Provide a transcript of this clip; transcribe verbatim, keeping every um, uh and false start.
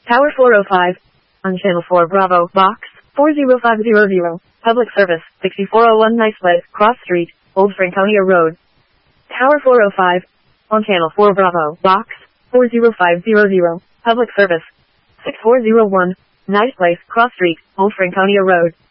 Tower four oh five. On Channel four Bravo, Box four oh five hundred. Public service, sixty-four oh one Nice Place, Cross Street, Old Franconia Road. Tower four oh five. On Channel four Bravo, Box four oh five hundred. Public service, six four oh one Nice Place, Cross Street, Old Franconia Road.